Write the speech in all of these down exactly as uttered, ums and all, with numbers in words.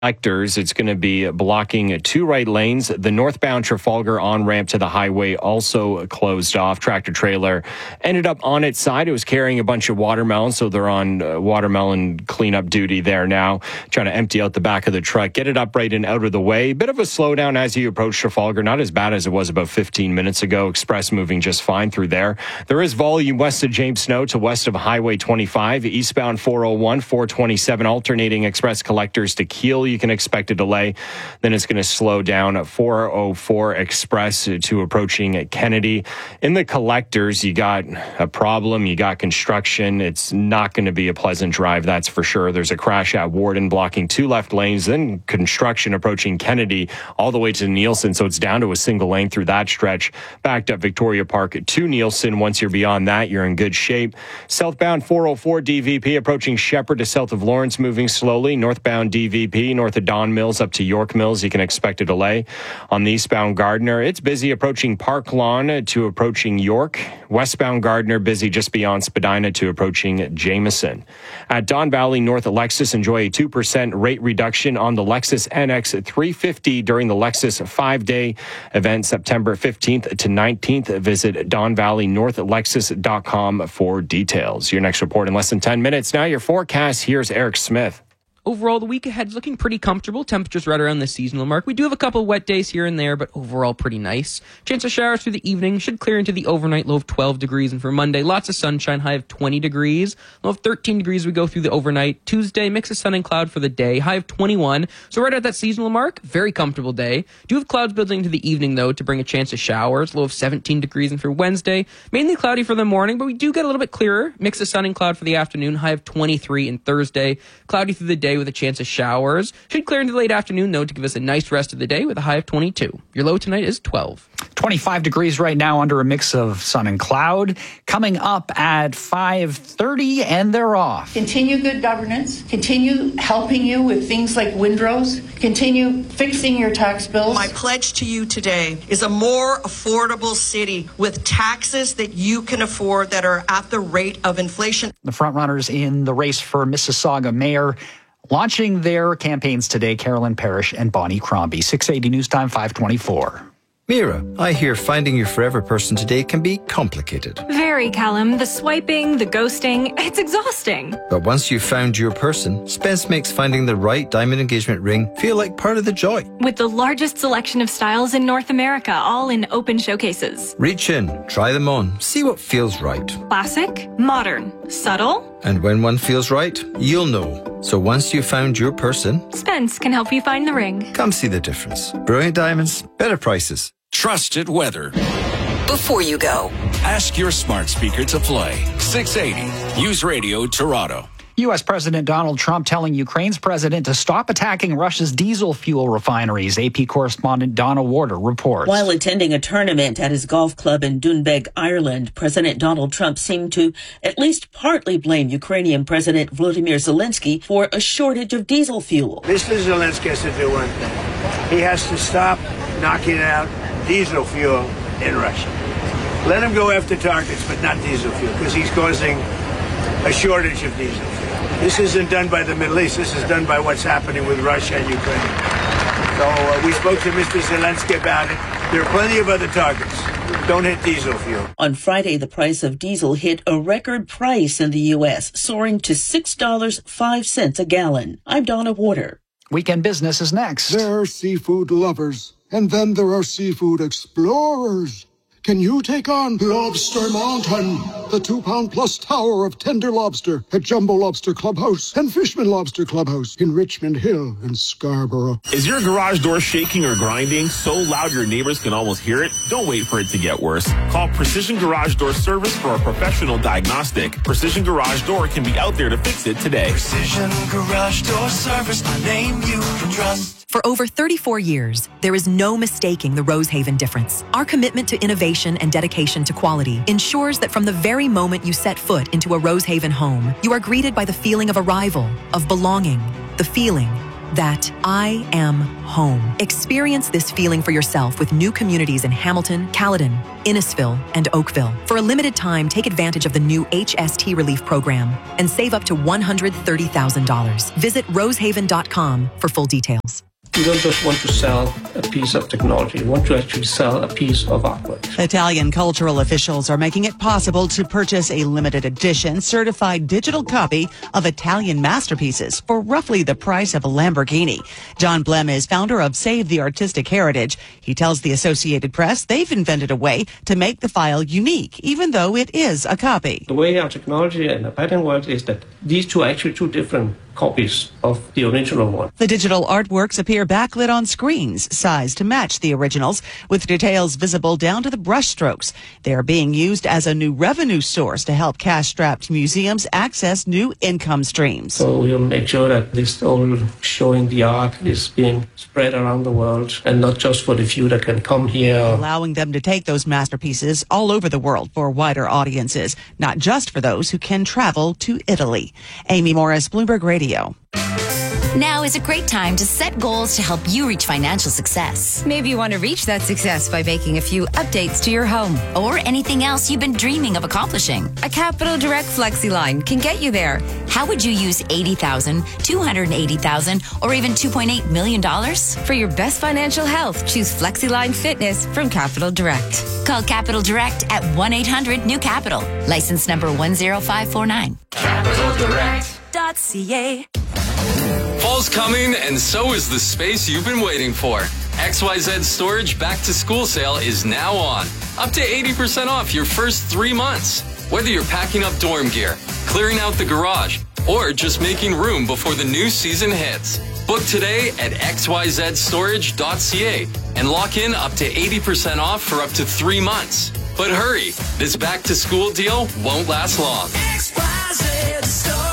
Collectors, it's going to be blocking two right lanes. The northbound Trafalgar on-ramp to the highway also closed off. Tractor trailer ended up on its side. It was carrying a bunch of watermelons, so they're on uh, watermelon cleanup duty there now, trying to empty out the back of the truck, get it upright and out of the way. Bit of a slowdown as you approach Trafalgar, not as bad as it was about fifteen minutes ago. Express moving just fine through there. There is volume west of James Snow to west of Highway twenty-five, eastbound four oh one, four twenty-seven, alternating Express collectors to Keele. You can expect a delay. Then it's going to slow down at four oh four Express to approaching Kennedy. In the collectors, you got a problem. You got construction. It's not going to be a pleasant drive, that's for sure. There's a crash at Warden blocking two left lanes, then construction approaching Kennedy all the way to Nielsen. So it's down to a single lane through that stretch. Backed up Victoria Park to Nielsen. Once you're beyond that, you're in good shape. Southbound four oh four D V P approaching Shepherd to south of Lawrence, moving slowly. Northbound D V P north of Don Mills up to York Mills. You can expect a delay. On the eastbound Gardner, it's busy approaching Park Lawn to approaching York. Westbound Gardner busy just beyond Spadina to approaching Jameson. At Don Valley North Lexus, enjoy a two percent rate reduction on the Lexus N X three fifty during the Lexus five-day event September fifteenth to nineteenth. Visit don valley north lexus dot com for details. Your next report in less than ten minutes. Now your forecast. Here's Eric Smith. Overall, the week ahead is looking pretty comfortable. Temperatures right around the seasonal mark. We do have a couple wet days here and there, but overall pretty nice. Chance of showers through the evening should clear into the overnight low of twelve degrees. And for Monday, lots of sunshine, high of twenty degrees. Low of thirteen degrees we go through the overnight. Tuesday, mix of sun and cloud for the day, high of twenty-one. So right at that seasonal mark, very comfortable day. Do have clouds building into the evening, though, to bring a chance of showers. Low of seventeen degrees. And for Wednesday, mainly cloudy for the morning, but we do get a little bit clearer. Mix of sun and cloud for the afternoon, high of twenty-three. And Thursday, cloudy through the day with a chance of showers. Should clear into the late afternoon, though, to give us a nice rest of the day with a high of twenty-two. Your low tonight is twelve. twenty-five degrees right now under a mix of sun and cloud. Coming up at five thirty, and they're off. Continue good governance. Continue helping you with things like windrows. Continue fixing your tax bills. My pledge to you today is a more affordable city with taxes that you can afford that are at the rate of inflation. The frontrunners in the race for Mississauga mayor launching their campaigns today, Carolyn Parrish and Bonnie Crombie. six eighty News Time, five twenty-four. Mira, I hear finding your forever person today can be complicated. Very, Callum. The swiping, the ghosting, it's exhausting. But once you've found your person, Spence makes finding the right diamond engagement ring feel like part of the joy. With the largest selection of styles in North America, all in open showcases. Reach in, try them on, see what feels right. Classic, modern, subtle. And when one feels right, you'll know. So once you've found your person, Spence can help you find the ring. Come see the difference. Brilliant diamonds, better prices. Trusted weather. Before you go, ask your smart speaker to play six eighty News Radio Toronto. U S. President Donald Trump telling Ukraine's president to stop attacking Russia's diesel fuel refineries. A P correspondent Donna Warder reports. While attending a tournament at his golf club in Doonbeg, Ireland, President Donald Trump seemed to at least partly blame Ukrainian President Volodymyr Zelensky for a shortage of diesel fuel. Mister Zelensky has to do one thing. He has to stop knocking out diesel fuel in Russia. Let him go after targets, but not diesel fuel, because he's causing a shortage of diesel fuel. This isn't done by the Middle East. This is done by what's happening with Russia and Ukraine. So uh, we spoke to Mister Zelensky about it. There are plenty of other targets. Don't hit diesel fuel. On Friday, the price of diesel hit a record price in the U S, soaring to six dollars and five cents a gallon. I'm Donna Warder. Weekend Business is next. There are seafood lovers, and then there are seafood explorers. Can you take on Lobster Mountain, the two-pound plus tower of tender lobster at Jumbo Lobster Clubhouse and Fishman Lobster Clubhouse in Richmond Hill and Scarborough? Is your garage door shaking or grinding so loud your neighbors can almost hear it? Don't wait for it to get worse. Call Precision Garage Door Service for a professional diagnostic. Precision Garage Door can be out there to fix it today. Precision Garage Door Service, a name you can trust. For over thirty-four years, there is no mistaking the Rosehaven difference. Our commitment to innovation and dedication to quality ensures that from the very moment you set foot into a Rosehaven home, you are greeted by the feeling of arrival, of belonging, the feeling that I am home. Experience this feeling for yourself with new communities in Hamilton, Caledon, Innisfil, and Oakville. For a limited time, take advantage of the new H S T Relief Program and save up to one hundred thirty thousand dollars. Visit rosehaven dot com for full details. You don't just want to sell a piece of technology, you want to actually sell a piece of artwork. Italian cultural officials are making it possible to purchase a limited edition certified digital copy of Italian masterpieces for roughly the price of a Lamborghini. John Blem is founder of Save the Artistic Heritage. He tells the Associated Press they've invented a way to make the file unique, even though it is a copy. The way our technology and the pattern works is that these two are actually two different copies of the original one. The digital artworks appear backlit on screens, sized to match the originals, with details visible down to the brushstrokes. They are being used as a new revenue source to help cash-strapped museums access new income streams. So we'll make sure that this all showing the art is being spread around the world, and not just for the few that can come here. Allowing them to take those masterpieces all over the world for wider audiences, not just for those who can travel to Italy. Amy Morris, Bloomberg Radio. Now is a great time to set goals to help you reach financial success. Maybe you want to reach that success by making a few updates to your home. Or anything else you've been dreaming of accomplishing. A Capital Direct FlexiLine can get you there. How would you use eighty thousand dollars, two hundred eighty thousand dollars, or even two point eight million dollars? For your best financial health, choose FlexiLine Fitness from Capital Direct. Call Capital Direct at one eight hundred new capital. License number one zero five four nine. Capital Direct. .ca. Fall's coming, and so is the space you've been waiting for. X Y Z Storage Back to School Sale is now on. Up to eighty percent off your first three months. Whether you're packing up dorm gear, clearing out the garage, or just making room before the new season hits. Book today at x y z storage dot c a and lock in up to eighty percent off for up to three months. But hurry, this back to school deal won't last long. X Y Z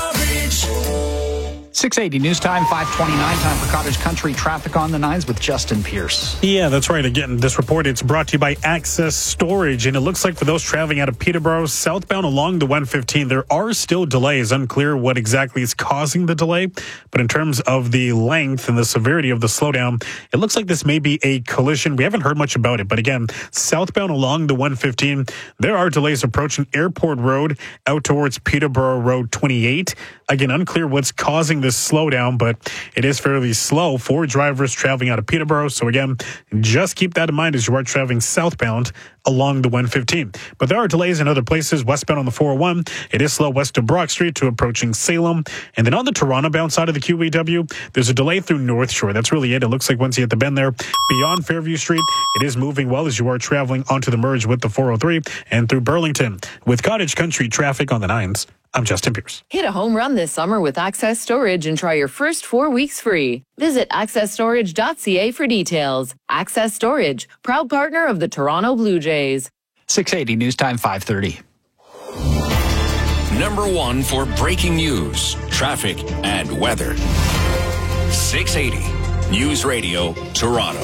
Storage. six eighty News Time, five twenty-nine. Time for Cottage Country traffic on the nines with Justin Pierce. Yeah, that's right. Again, this report, it's brought to you by Access Storage. And it looks like for those traveling out of Peterborough, southbound along the one fifteen, there are still delays. Unclear what exactly is causing the delay. But in terms of the length and the severity of the slowdown, it looks like this may be a collision. We haven't heard much about it. But again, southbound along the one fifteen, there are delays approaching Airport Road out towards Peterborough Road twenty-eight. Again, unclear what's causing this slowdown, but it is fairly slow for drivers traveling out of Peterborough. So again, just keep that in mind as you are traveling southbound along the one fifteen. But there are delays in other places. Westbound on the four oh one, it is slow west of Brock Street to approaching Salem. And then on the Toronto-bound side of the Q E W, there's a delay through North Shore. That's really it. It looks like once you hit the bend there, beyond Fairview Street, it is moving well as you are traveling onto the merge with the four oh three and through Burlington. With Cottage Country traffic on the nines, I'm Justin Pierce. Hit a home run this summer with Access Storage and try your first four weeks free. Visit access storage dot c a for details. Access Storage, proud partner of the Toronto Blue Jays. six eighty News Time, five thirty. Number one for breaking news, traffic, and weather. six eighty News Radio, Toronto.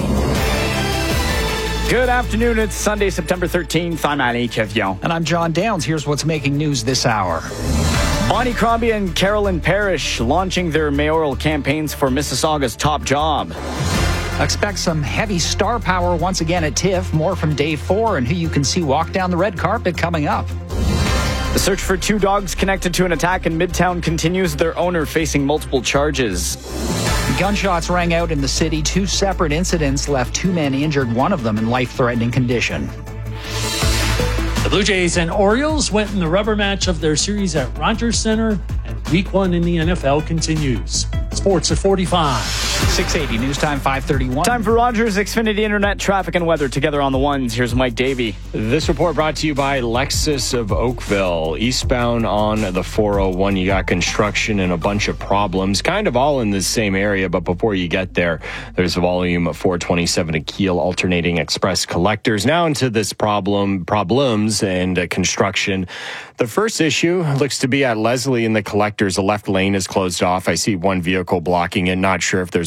Good afternoon. It's Sunday, September thirteenth. I'm Ali Kevion. And I'm John Downs. Here's what's making news this hour. Bonnie Crombie and Carolyn Parrish launching their mayoral campaigns for Mississauga's top job. Expect some heavy star power once again at TIFF. More from day four and who you can see walk down the red carpet coming up. The search for two dogs connected to an attack in Midtown continues, their owner facing multiple charges. Gunshots rang out in the city. Two separate incidents left two men injured, one of them in life-threatening condition. The Blue Jays and Orioles went in the rubber match of their series at Rogers Center, and week one in the N F L continues. Sports at forty-five. six eighty News Time, five thirty-one. Time for Rogers Xfinity Internet traffic and weather together on the ones. Here's Mike Davey. This report brought to you by Lexus of Oakville. Eastbound on the four oh one, you got construction and a bunch of problems, kind of all in the same area, but before you get there, there's a volume of four twenty-seven to Kiel alternating express collectors. Now into this problem, problems and uh, construction. The first issue looks to be at Leslie in the collectors. The left lane is closed off. I see one vehicle blocking it. Not sure if there's a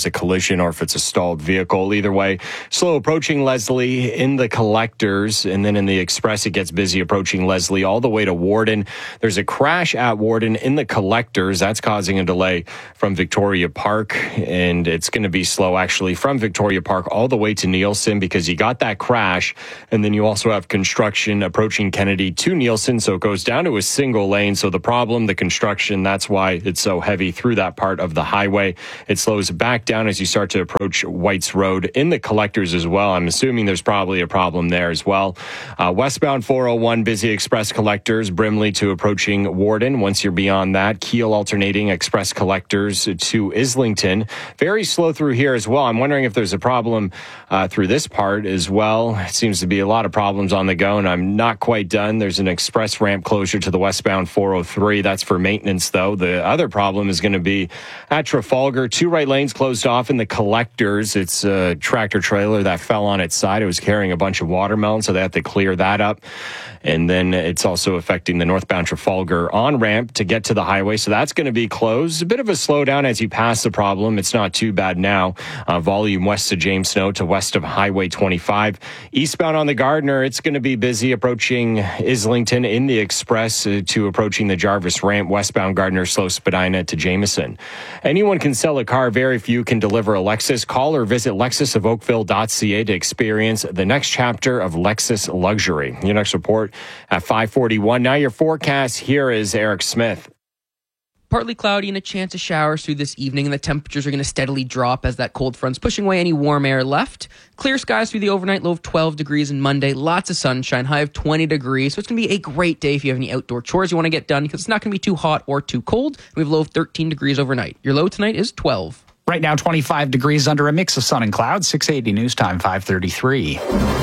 a collision or if it's a stalled vehicle. Either way, slow approaching Leslie in the collectors, and then in the express, it gets busy approaching Leslie all the way to Warden. There's a crash at Warden in the collectors. That's causing a delay from Victoria Park, and it's going to be slow actually from Victoria Park all the way to Nielsen because you got that crash, and then you also have construction approaching Kennedy to Nielsen, so it goes down to a single lane. So the problem, the construction, that's why it's so heavy through that part of the highway. It slows back down as you start to approach Whites Road in the collectors as well. I'm assuming there's probably a problem there as well. Uh, westbound four oh one, busy express collectors, Brimley to approaching Warden. Once you're beyond that, Keel alternating express collectors to Islington. Very slow through here as well. I'm wondering if there's a problem uh, through this part as well. It seems to be a lot of problems on the go, and I'm not quite done. There's an express ramp closure to the westbound four oh three. That's for maintenance, though. The other problem is going to be at Trafalgar. Two right lanes closed off in the collectors. It's a tractor trailer that fell on its side. It was carrying a bunch of watermelons, so they have to clear that up. And then it's also affecting the northbound Trafalgar on-ramp to get to the highway. So that's going to be closed. A bit of a slowdown as you pass the problem. It's not too bad now. Uh, volume west of James Snow to west of Highway twenty-five. Eastbound on the Gardiner, it's going to be busy approaching Islington in the express uh, to approaching the Jarvis ramp. Westbound Gardiner, slow Spadina to Jameson. Anyone can sell a car. Very few can deliver a Lexus. Call or visit lexus of oakville dot c a to experience the next chapter of Lexus luxury. Your next report at five forty-one. Now your forecast. Here is Eric Smith. Partly cloudy and a chance of showers through this evening, and the temperatures are going to steadily drop as that cold front's pushing away any warm air left. Clear skies through the overnight, low of twelve degrees on Monday. Lots of sunshine, high of twenty degrees. So it's going to be a great day if you have any outdoor chores you want to get done, because it's not going to be too hot or too cold. We have a low of thirteen degrees overnight. Your low tonight is twelve. Right now, twenty-five degrees under a mix of sun and clouds. six eighty news time, five thirty-three.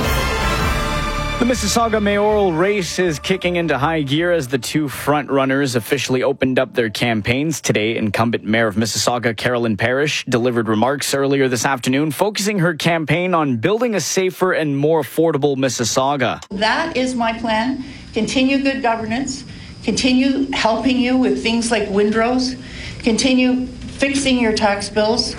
The Mississauga mayoral race is kicking into high gear as the two front-runners officially opened up their campaigns today. Incumbent Mayor of Mississauga, Carolyn Parrish, delivered remarks earlier this afternoon, focusing her campaign on building a safer and more affordable Mississauga. That is my plan. Continue good governance, continue helping you with things like windrows, continue fixing your tax bills.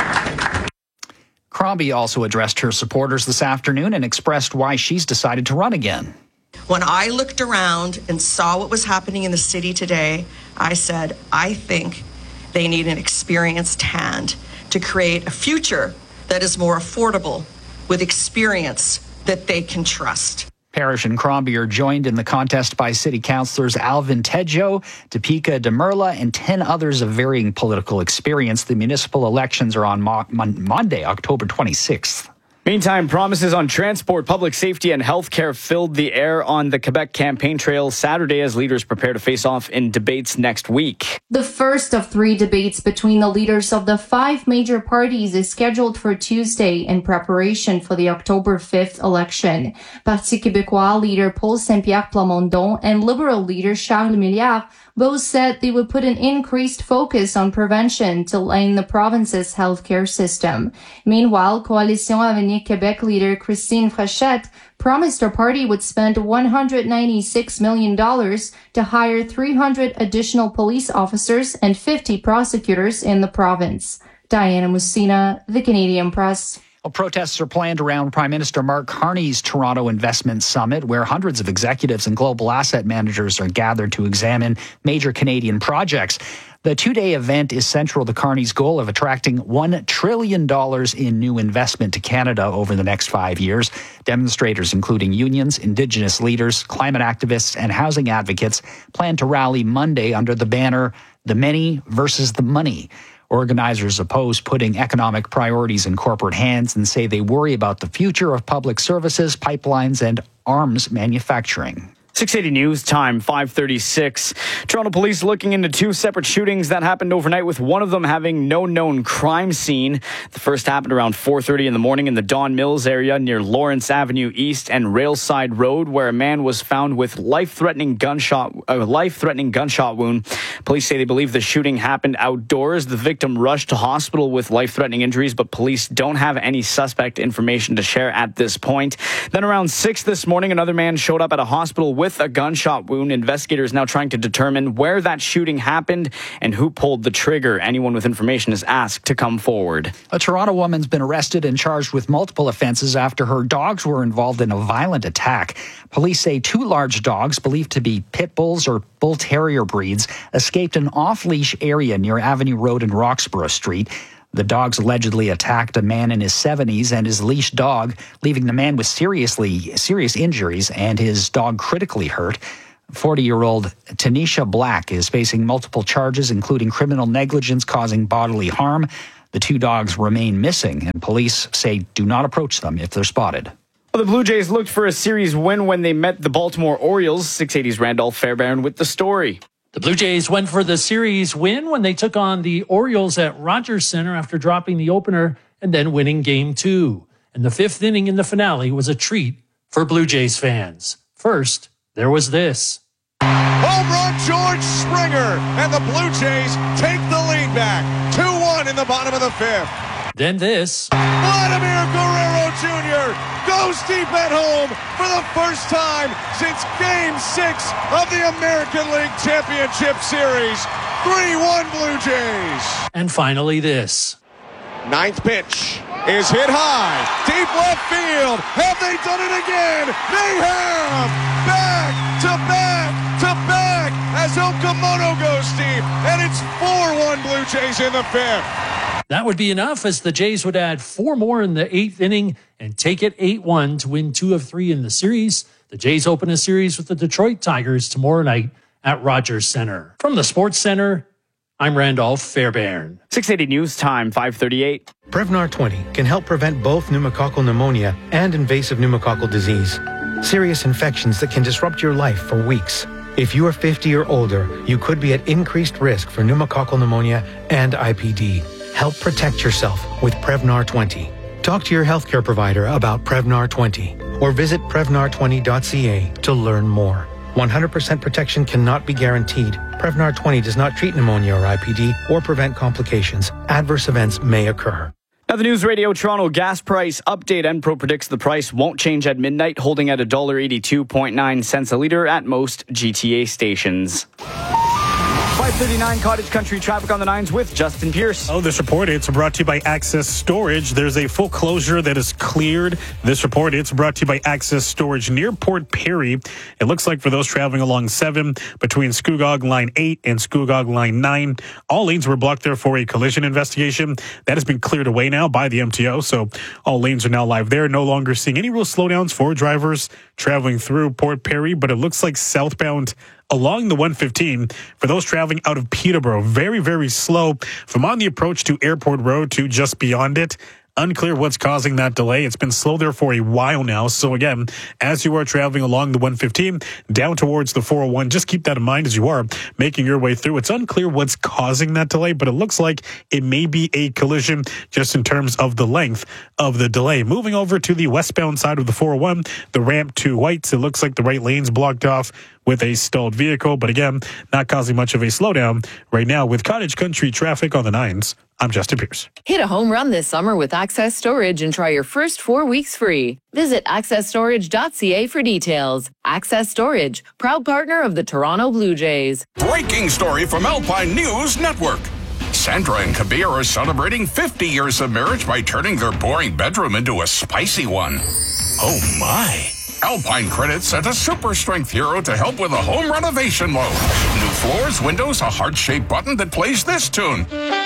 Crombie also addressed her supporters this afternoon and expressed why she's decided to run again. When I looked around and saw what was happening in the city today, I said, I think they need an experienced hand to create a future that is more affordable with experience that they can trust. Parrish and Crombie are joined in the contest by city councillors Alvin Tedjo, Topeka Demerla, and ten others of varying political experience. The municipal elections are on Mo- Mon- Monday, October twenty-sixth. Meantime, promises on transport, public safety, and healthcare filled the air on the Quebec campaign trail Saturday as leaders prepare to face off in debates next week. The first of three debates between the leaders of the five major parties is scheduled for Tuesday in preparation for the October fifth election. Parti Québécois leader Paul Saint-Pierre Plamondon and Liberal leader Charles Milliard both said they would put an increased focus on prevention to line the province's healthcare system. Meanwhile, Coalition Avenir Québec leader Christine Frechette promised her party would spend one hundred ninety-six million dollars to hire three hundred additional police officers and fifty prosecutors in the province. Diana Musina, The Canadian Press. Well, protests are planned around Prime Minister Mark Carney's Toronto Investment Summit, where hundreds of executives and global asset managers are gathered to examine major Canadian projects. The two-day event is central to Carney's goal of attracting one trillion dollars in new investment to Canada over the next five years. Demonstrators, including unions, Indigenous leaders, climate activists, and housing advocates, plan to rally Monday under the banner, "The Many versus the Money." Organizers oppose putting economic priorities in corporate hands and say they worry about the future of public services, pipelines, and arms manufacturing. six eighty News Time, five thirty-six. Toronto police looking into two separate shootings that happened overnight, with one of them having no known crime scene. The first happened around four thirty in the morning in the Don Mills area near Lawrence Avenue East and Railside Road, where a man was found with life-threatening gunshot, a life-threatening gunshot wound. Police say they believe the shooting happened outdoors. The victim rushed to hospital with life-threatening injuries, but police don't have any suspect information to share at this point. Then around six this morning, another man showed up at a hospital with with a gunshot wound. Investigators now trying to determine where that shooting happened and who pulled the trigger. Anyone with information is asked to come forward. A Toronto woman's been arrested and charged with multiple offenses after her dogs were involved in a violent attack. Police say two large dogs, believed to be pit bulls or bull terrier breeds, escaped an off-leash area near Avenue Road and Roxborough Street. The dogs allegedly attacked a man in his seventies and his leash dog, leaving the man with seriously serious injuries and his dog critically hurt. forty-year-old Tanisha Black is facing multiple charges, including criminal negligence causing bodily harm. The two dogs remain missing, and police say do not approach them if they're spotted. Well, the Blue Jays looked for a series win when they met the Baltimore Orioles. six eighty's Randolph Fairbairn with the story. The Blue Jays went for the series win when they took on the Orioles at Rogers Center after dropping the opener and then winning game two. And the fifth inning in the finale was a treat for Blue Jays fans. First, there was this. Home run, George Springer, and the Blue Jays take the lead back. two one in the bottom of the fifth. Then this. Vladimir Guerrero Junior goes deep at home for the first time since Game six of the American League Championship Series. three one Blue Jays. And finally this. Ninth pitch is hit high, deep left field. Have they done it again? They have! Back to back to back as Okamoto goes deep, and it's four one Blue Jays in the fifth. That would be enough, as the Jays would add four more in the eighth inning and take it eight one to win two of three in the series. The Jays open a series with the Detroit Tigers tomorrow night at Rogers Center. From the Sports Center, I'm Randolph Fairbairn. six eighty News Time, five thirty-eight. Prevnar twenty can help prevent both pneumococcal pneumonia and invasive pneumococcal disease, serious infections that can disrupt your life for weeks. If you are fifty or older, you could be at increased risk for pneumococcal pneumonia and I P D. Help protect yourself with Prevnar twenty. Talk to your healthcare provider about Prevnar twenty or visit prevnar twenty dot c a to learn more. one hundred percent protection cannot be guaranteed. Prevnar twenty does not treat pneumonia or I P D or prevent complications. Adverse events may occur. Now, the News Radio Toronto gas price update. Enpro predicts the price won't change at midnight, holding at one dollar eighty-two point nine cents a litre at most G T A stations. five thirty-nine Cottage Country traffic on the nines with Justin Pierce. Oh, this report, it's brought to you by Access Storage. There's a full closure that is cleared. This report, it's brought to you by Access Storage near Port Perry. It looks like for those traveling along seven between Scugog Line eight and Scugog Line nine, all lanes were blocked there for a collision investigation. That has been cleared away now by the M T O, so all lanes are now live there. No longer seeing any real slowdowns for drivers traveling through Port Perry, but it looks like southbound along the one fifteen for those traveling out of Peterborough. Very, very slow from on the approach to Airport Road to just beyond it. Unclear what's causing that delay. It's been slow there for a while now. So again, as you are traveling along the one fifteen down towards the four oh one, just keep that in mind as you are making your way through. It's unclear what's causing that delay, but it looks like it may be a collision just in terms of the length of the delay. Moving over to the westbound side of the four oh one, the ramp to Whites, it looks like the right lane's blocked off with a stalled vehicle, but again, not causing much of a slowdown right now with Cottage Country traffic on the nines. I'm Justin Pierce. Hit a home run this summer with Access Storage and try your first four weeks free. Visit access storage dot c a for details. Access Storage, proud partner of the Toronto Blue Jays. Breaking story from Alpine News Network. Sandra and Kabir are celebrating fifty years of marriage by turning their boring bedroom into a spicy one. Oh my. Alpine Credit sent a super strength hero to help with a home renovation loan. New floors, windows, a heart-shaped button that plays this tune.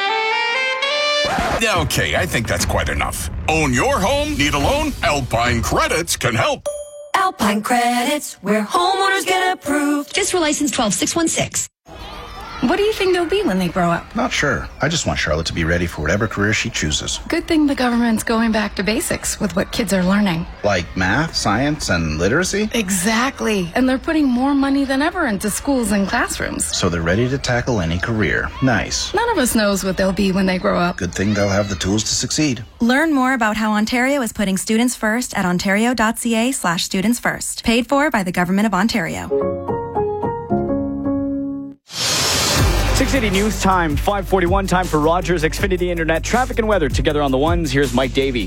Okay, I think that's quite enough. Own your home? Need a loan? Alpine Credits can help. Alpine Credits, where homeowners get approved. Fiscal license twelve six one six. What do you think they'll be when they grow up? Not sure. I just want Charlotte to be ready for whatever career she chooses. Good thing the government's going back to basics with what kids are learning. Like math, science, and literacy? Exactly. And they're putting more money than ever into schools and classrooms. So they're ready to tackle any career. Nice. None of us knows what they'll be when they grow up. Good thing they'll have the tools to succeed. Learn more about how Ontario is putting students first at ontario dot c a slash students first. Paid for by the Government of Ontario. six eighty News Time, five forty-one time for Rogers Xfinity Internet traffic and weather together on the ones. Here's Mike Davey.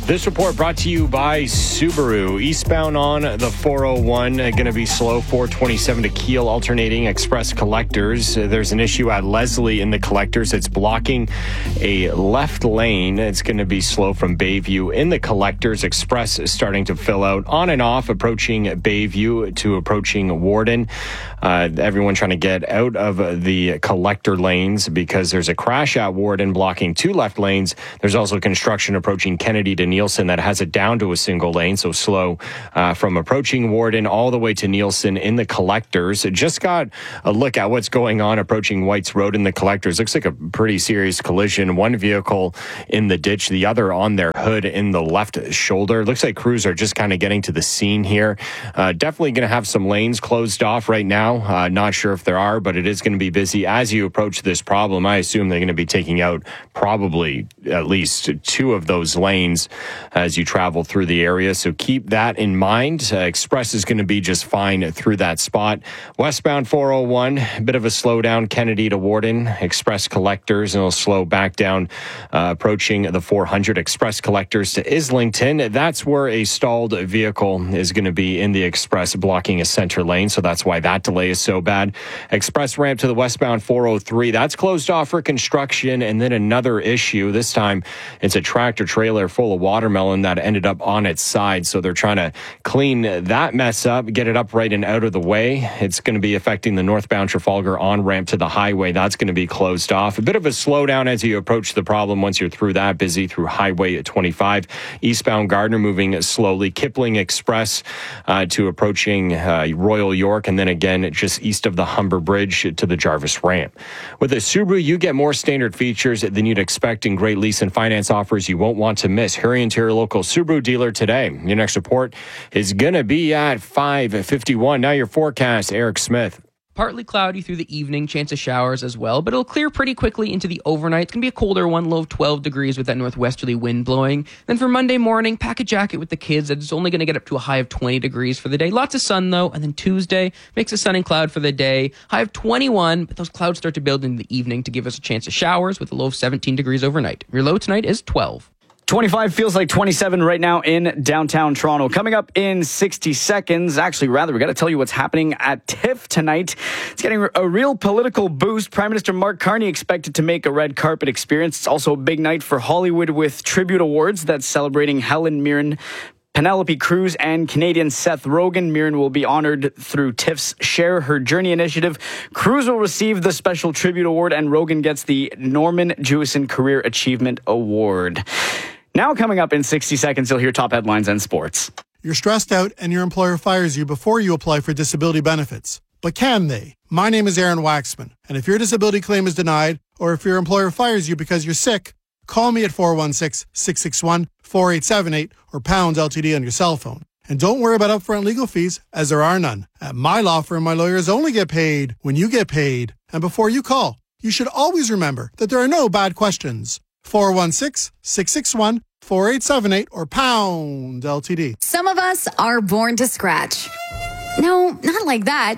This report brought to you by Subaru. Eastbound on the four oh one, uh, going to be slow, four twenty-seven to Kiel, alternating express collectors. Uh, there's an issue at Leslie in the collectors. It's blocking a left lane. It's going to be slow from Bayview in the collectors. Express is starting to fill out on and off, approaching Bayview to approaching Warden. Uh, everyone trying to get out of the collector lanes because there's a crash at Warden blocking two left lanes. There's also construction approaching Kennedy to Nielsen that has it down to a single lane, so slow uh, from approaching Warden all the way to Nielsen in the collectors. It just got a look at what's going on approaching White's Road in the collectors. Looks like a pretty serious collision. One vehicle in the ditch, the other on their hood in the left shoulder. Looks like crews are just kind of getting to the scene here. Uh, definitely going to have some lanes closed off right now. Uh, not sure if there are, but it is going to be busy as you approach this problem. I assume they're going to be taking out probably at least two of those lanes as you travel through the area. So keep that in mind. Uh, Express is going to be just fine through that spot. Westbound four oh one, a bit of a slowdown, Kennedy to Warden. Express collectors, and it'll slow back down uh, approaching the four hundred. Express collectors to Islington. That's where a stalled vehicle is going to be in the Express, blocking a center lane. So that's why that delay is so bad. Express ramp to the westbound four oh three. That's closed off for construction. And then another issue. This time it's a tractor trailer full of watermelon that ended up on its side. So they're trying to clean that mess up, get it upright and out of the way. It's going to be affecting the northbound Trafalgar on-ramp to the highway. That's going to be closed off. A bit of a slowdown as you approach the problem once you're through that, busy through Highway twenty-five. Eastbound Gardner moving slowly. Kipling Express uh, to approaching uh, Royal York, and then again just east of the Humber Bridge to the Jarvis ramp. With a Subaru, you get more standard features than you'd expect in great lease and finance offers you won't want to miss. Hurry into your local Subaru dealer today. Your next report is going to be at five fifty-one. Now your forecast, Eric Smith. Partly cloudy through the evening, chance of showers as well, but it'll clear pretty quickly into the overnight. It's going to be a colder one, low of twelve degrees with that northwesterly wind blowing. Then for Monday morning, pack a jacket with the kids. It's only going to get up to a high of twenty degrees for the day. Lots of sun, though. And then Tuesday, makes a sun and cloud for the day. High of twenty-one, but those clouds start to build in the evening to give us a chance of showers with a low of seventeen degrees overnight. Your low tonight is twelve. twenty-five feels like twenty-seven right now in downtown Toronto. Coming up in sixty seconds, actually, rather, we got to tell you what's happening at TIFF tonight. It's getting a real political boost. Prime Minister Mark Carney expected to make a red carpet experience. It's also a big night for Hollywood with tribute awards that's celebrating Helen Mirren, Penelope Cruz, and Canadian Seth Rogen. Mirren will be honored through TIFF's Share Her Journey initiative. Cruz will receive the Special Tribute Award, and Rogen gets the Norman Jewison Career Achievement Award. Now coming up in sixty seconds, you'll hear top headlines and sports. You're stressed out and your employer fires you before you apply for disability benefits. But can they? My name is Aaron Waxman, and if your disability claim is denied, or if your employer fires you because you're sick, call me at four one six, six six one, four eight seven eight or pound L T D on your cell phone. And don't worry about upfront legal fees, as there are none. At my law firm, my lawyers only get paid when you get paid. And before you call, you should always remember that there are no bad questions. four one six, six six one, four eight seven eight or pound L T D. Some of us are born to scratch. No, not like that.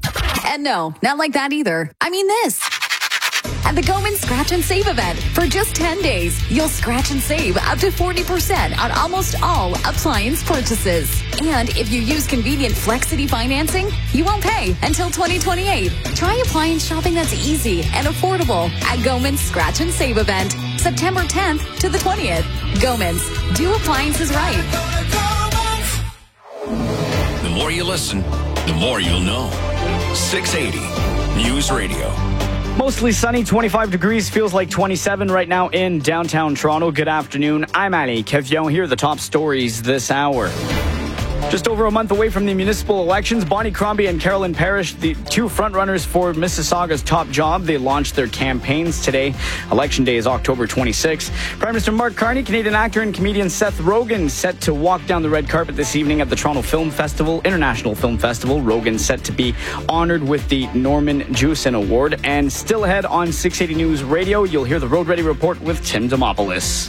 And no, not like that either. I mean this. At the Goman Scratch and Save event, for just ten days, you'll scratch and save up to forty percent on almost all appliance purchases. And if you use convenient Flexity financing, you won't pay until twenty twenty-eight. Try appliance shopping that's easy and affordable at Goman's Scratch and Save event, September tenth to the twentieth. Goman's, do appliances right. The more you listen, the more you'll know. six eighty News Radio. Mostly sunny, twenty-five degrees, feels like twenty-seven right now in downtown Toronto. Good afternoon. I'm Ali Kevion. Here are the top stories this hour. Just over a month away from the municipal elections, Bonnie Crombie and Carolyn Parrish, the two frontrunners for Mississauga's top job, they launched their campaigns today. Election day is October twenty-sixth. Prime Minister Mark Carney, Canadian actor and comedian Seth Rogen set to walk down the red carpet this evening at the Toronto Film Festival, International Film Festival. Rogen set to be honored with the Norman Jewison Award. And still ahead on six eighty News Radio, you'll hear the Road Ready Report with Tim Demopoulos.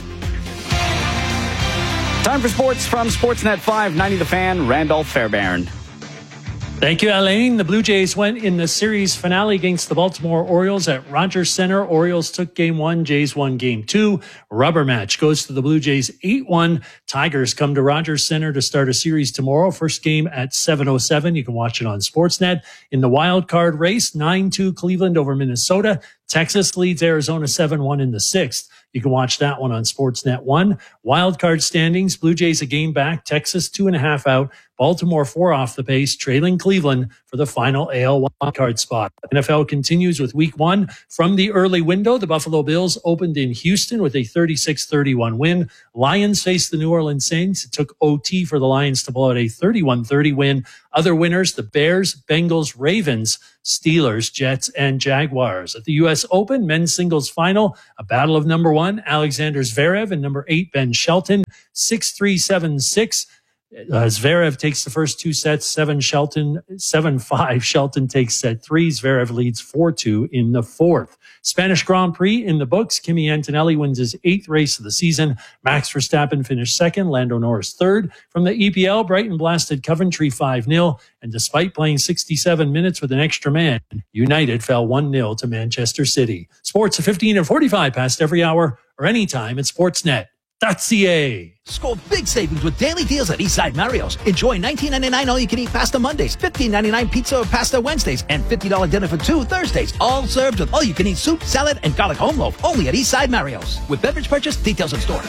Time for sports from Sportsnet five ninety The Fan, Randolph Fairbairn. Thank you, Alain. The Blue Jays went in the series finale against the Baltimore Orioles at Rogers Center. Orioles took game one. Jays won game two. Rubber match goes to the Blue Jays eight one. Tigers come to Rogers Center to start a series tomorrow. First game at seven oh seven. You can watch it on Sportsnet. In the wild card race, nine two Cleveland over Minnesota. Texas leads Arizona seven one in the sixth. You can watch that one on Sportsnet one. Wild card standings, Blue Jays a game back, Texas two and a half out, Baltimore four off the pace, trailing Cleveland for the final A L wild card spot. N F L continues with week one. From the early window, the Buffalo Bills opened in Houston with a thirty-six thirty-one win. Lions faced the New Orleans Saints. It took O T for the Lions to blow out a thirty-one thirty win. Other winners, the Bears, Bengals, Ravens, Steelers, Jets, and Jaguars. At the U S Open men's singles final, a battle of number one, Alexander Zverev, and number eight, Ben Shelton, six three, seven six. Uh, Zverev takes the first two sets, seven Shelton, seven five. Shelton takes set three. Zverev leads four two in the fourth. Spanish Grand Prix in the books. Kimi Antonelli wins his eighth race of the season. Max Verstappen finished second. Lando Norris third. From the E P L, Brighton blasted Coventry five nil. And despite playing sixty-seven minutes with an extra man, United fell one nil to Manchester City. Sports at fifteen and forty-five past every hour or anytime at sportsnet dot c a. Score big savings with daily deals at Eastside Mario's. Enjoy nineteen ninety-nine all-you-can-eat pasta Mondays, fifteen ninety-nine pizza or pasta Wednesdays, and fifty dollars dinner for two Thursdays. All served with all-you-can-eat soup, salad, and garlic home loaf. Only at Eastside Mario's. With beverage purchase, details in store.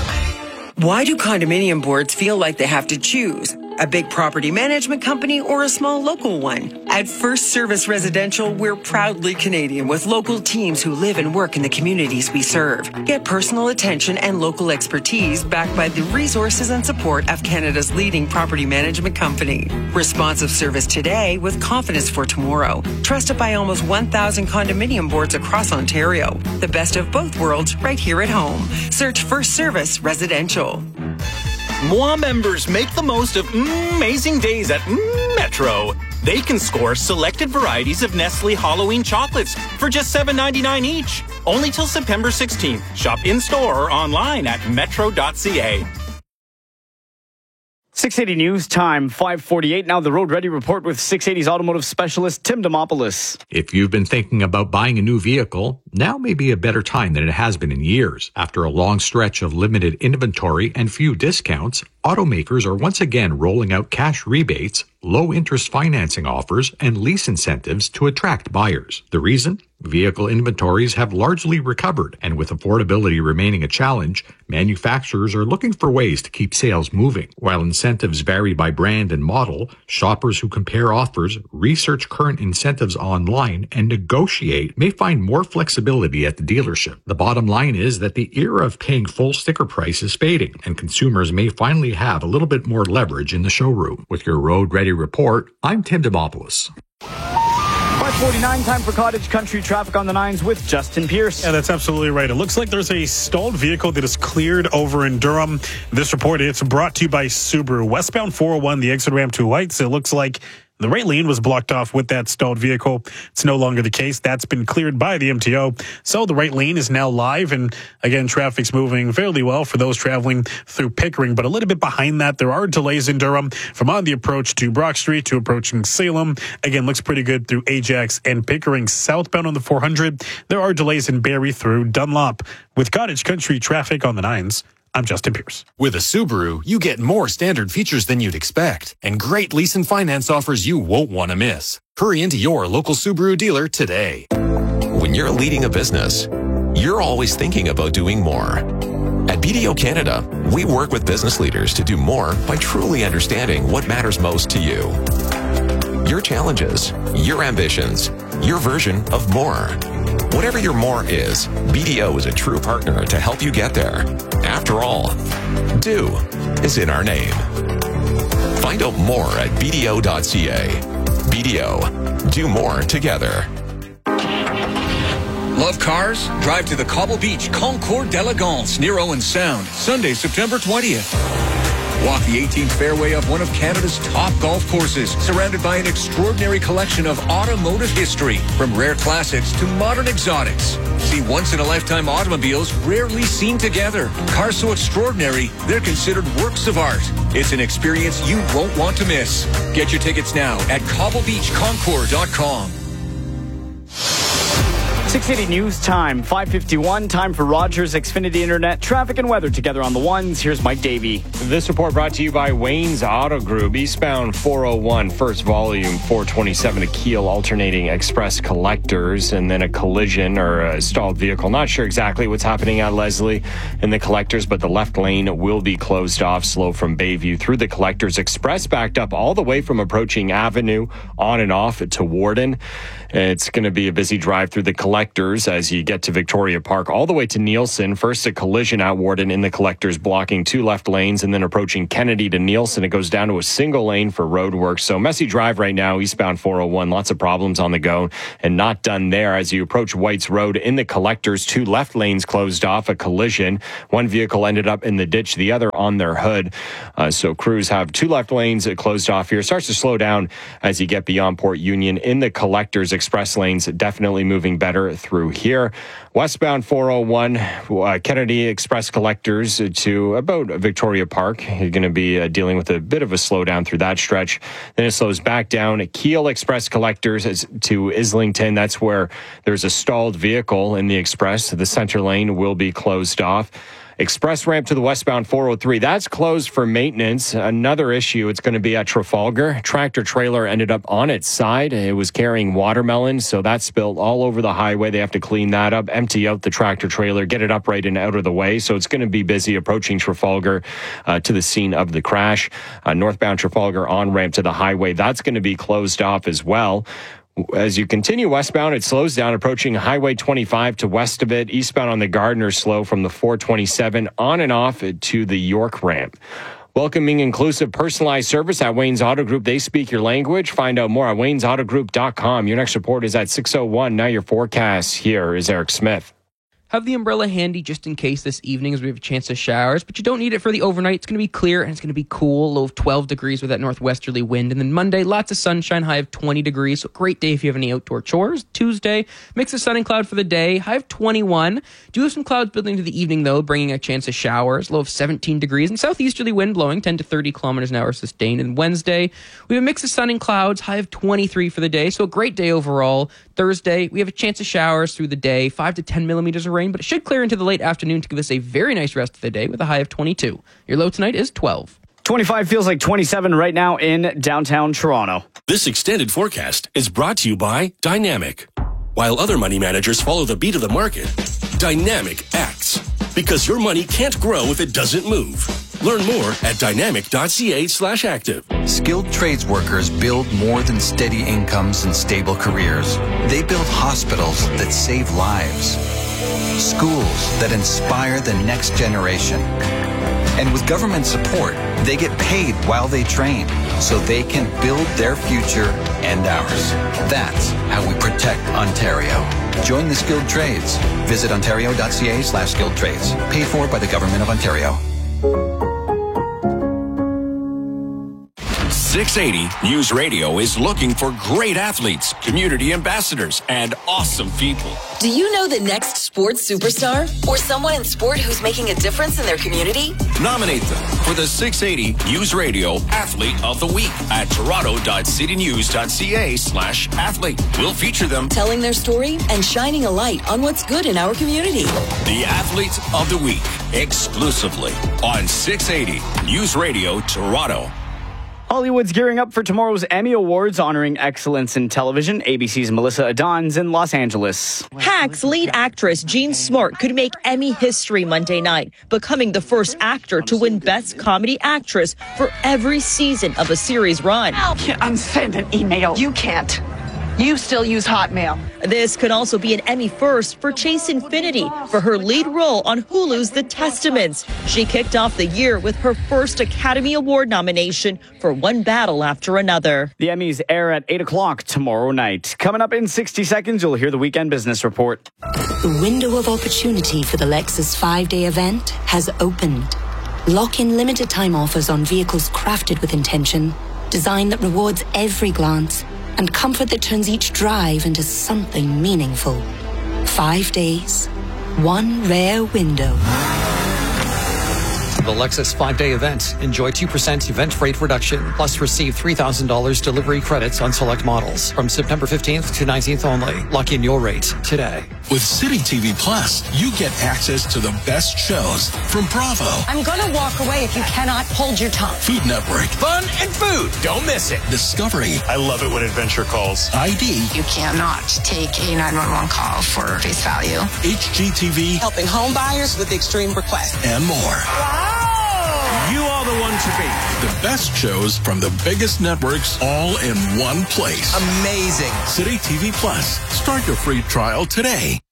Why do condominium boards feel like they have to choose? A big property management company or a small local one? At First Service Residential, we're proudly Canadian with local teams who live and work in the communities we serve. Get personal attention and local expertise backed by the resources and support of Canada's leading property management company. Responsive service today with confidence for tomorrow. Trusted by almost one thousand condominium boards across Ontario. The best of both worlds right here at home. Search First Service Residential. M O A members make the most of amazing days at Metro. They can score selected varieties of Nestle Halloween chocolates for just seven ninety-nine each. Only till September sixteenth. Shop in-store or online at metro dot c a. six eighty News Time, five forty-eight. Now the Road Ready Report with six eighty's automotive specialist Tim Demopoulos. If you've been thinking about buying a new vehicle, now may be a better time than it has been in years. After a long stretch of limited inventory and few discounts, automakers are once again rolling out cash rebates, low-interest financing offers, and lease incentives to attract buyers. The reason? Vehicle inventories have largely recovered, and with affordability remaining a challenge, manufacturers are looking for ways to keep sales moving. While incentives vary by brand and model, shoppers who compare offers, research current incentives online, and negotiate may find more flexibility at the dealership. The bottom line is that the era of paying full sticker price is fading, and consumers may finally have a little bit more leverage in the showroom. With your Road Ready Report, I'm Tim Demopoulos. five forty-nine, time for Cottage Country traffic on the nines with Justin Pierce. Yeah, that's absolutely right. It looks like there's a stalled vehicle that is cleared over in Durham. This report, it's brought to you by Subaru. Westbound four oh one, the exit ramp to Heights. It looks like the right lane was blocked off with that stalled vehicle. It's no longer the case. That's been cleared by the M T O. So the right lane is now live. And again, traffic's moving fairly well for those traveling through Pickering. But a little bit behind that, there are delays in Durham from on the approach to Brock Street to approaching Salem. Again, looks pretty good through Ajax and Pickering. Southbound on the four hundred, there are delays in Barrie through Dunlop. With Cottage Country traffic on the nines, I'm Justin Pierce. With a Subaru, you get more standard features than you'd expect and great lease and finance offers you won't want to miss. Hurry into your local Subaru dealer today. When you're leading a business, you're always thinking about doing more. At B D O Canada, we work with business leaders to do more by truly understanding what matters most to you. Your challenges, your ambitions, your version of more. Whatever your more is, B D O is a true partner to help you get there. After all, do is in our name. Find out more at b d o dot c a. B D O, do more together. Love cars? Drive to the Cobble Beach Concours d'Elegance near Owen Sound, Sunday, September twentieth. Walk the eighteenth fairway of one of Canada's top golf courses, surrounded by an extraordinary collection of automotive history, from rare classics to modern exotics. See once-in-a-lifetime automobiles rarely seen together. Cars so extraordinary, they're considered works of art. It's an experience you won't want to miss. Get your tickets now at cobble beach concours dot com. six eighty News Time, five fifty-one. Time for Rogers Xfinity Internet. Traffic and weather together on the ones. Here's Mike Davey. This report brought to you by Wayne's Auto Group. Eastbound four oh one, first volume, four twenty-seven to Kiel, alternating express collectors, and then a collision or a stalled vehicle. Not sure exactly what's happening at Leslie in the collectors, but the left lane will be closed off, slow from Bayview through the collectors. Express backed up all the way from approaching Avenue on and off to Warden. It's going to be a busy drive through the collectors as you get to Victoria Park all the way to Nielsen. First, a collision at Warden in the collectors, blocking two left lanes, and then approaching Kennedy to Nielsen. It goes down to a single lane for roadwork. So messy drive right now, eastbound four oh one. Lots of problems on the go, and not done there. As you approach White's Road in the collectors, two left lanes closed off, a collision. One vehicle ended up in the ditch, the other on their hood. Uh, so crews have two left lanes closed off here. Starts to slow down as you get beyond Port Union in the collectors. Express lanes definitely moving better through here. Westbound four oh one, uh, Kennedy Express collectors to about Victoria Park. You're going to be uh, dealing with a bit of a slowdown through that stretch. Then it slows back down. Kiel Express collectors to Islington. That's where there's a stalled vehicle in the Express. The center lane will be closed off. Express ramp to the westbound four oh three. That's closed for maintenance. Another issue, it's going to be at Trafalgar. Tractor trailer ended up on its side. It was carrying watermelon, so that spilled all over the highway. They have to clean that up, empty out the tractor trailer, get it upright and out of the way. So it's going to be busy approaching Trafalgar uh, to the scene of the crash. Uh, northbound Trafalgar on-ramp to the highway, that's going to be closed off as well. As you continue westbound, it slows down, approaching Highway twenty-five to west of it. Eastbound on the Gardner slow from the four twenty-seven on and off to the York ramp. Welcoming, inclusive, personalized service at Wayne's Auto Group. They speak your language. Find out more at waynes auto group dot com. Your next report is at six oh one. Now your forecast. Here is Eric Smith. Have the umbrella handy just in case this evening as we have a chance of showers, but you don't need it for the overnight. It's going to be clear and it's going to be cool, low of twelve degrees with that northwesterly wind. And then Monday, lots of sunshine, high of twenty degrees. So great day if you have any outdoor chores. Tuesday, mix of sun and cloud for the day, high of twenty-one. Do have some clouds building into the evening though, bringing a chance of showers, low of seventeen degrees. And southeasterly wind blowing ten to thirty kilometers an hour sustained. And Wednesday, we have a mix of sun and clouds, high of twenty-three for the day. So a great day overall. Thursday, we have a chance of showers through the day, five to ten millimeters of rain, but it should clear into the late afternoon to give us a very nice rest of the day with a high of twenty-two. Your low tonight is twelve. twenty-five feels like twenty-seven right now in downtown Toronto. This extended forecast is brought to you by Dynamic. While other money managers follow the beat of the market, Dynamic acts. Because your money can't grow if it doesn't move. Learn more at dynamic.ca slash active. Skilled trades workers build more than steady incomes and stable careers. They build hospitals that save lives, schools that inspire the next generation. And with government support, they get paid while they train so they can build their future and ours. That's how we protect Ontario. Join the skilled trades. Visit ontario.ca slash skilled trades. Paid for by the Government of Ontario. six eighty News Radio is looking for great athletes, community ambassadors, and awesome people. Do you know the next sports superstar? Or someone in sport who's making a difference in their community? Nominate them for the six eighty News Radio Athlete of the Week at toronto.citynews.ca slash athlete. We'll feature them telling their story and shining a light on what's good in our community. The Athlete of the Week, exclusively on six eighty News Radio Toronto. Hollywood's gearing up for tomorrow's Emmy Awards honoring excellence in television. A B C's Melissa Adon's in Los Angeles. Hacks lead actress Jean Smart could make Emmy history Monday night, becoming the first actor to win Best Comedy Actress for every season of a series run. I'm sending an email. You can't. You still use Hotmail. This could also be an Emmy first for Chase Infinity for her lead role on Hulu's The Testaments. She kicked off the year with her first Academy Award nomination for One Battle After Another. The Emmys air at eight o'clock tomorrow night. Coming up in sixty seconds, you'll hear the Weekend Business Report. The window of opportunity for the Lexus five-day event has opened. Lock in limited time offers on vehicles crafted with intention, design that rewards every glance, and comfort that turns each drive into something meaningful. Five days, one rare window. The Lexus five-day event. Enjoy two percent event rate reduction, plus receive three thousand dollars delivery credits on select models. From September fifteenth to nineteenth only. Lock in your rate today. With City T V Plus, you get access to the best shows from Bravo, I'm gonna walk away if you cannot hold your tongue. Food Network, Fun and food. Don't miss it. Discovery, I love it when adventure calls. I D, You cannot take a nine one one call for face value. H G T V, Helping home buyers with extreme requests. and more. You are the one to be. The best shows from the biggest networks all in one place. Amazing. City T V Plus. Start your free trial today.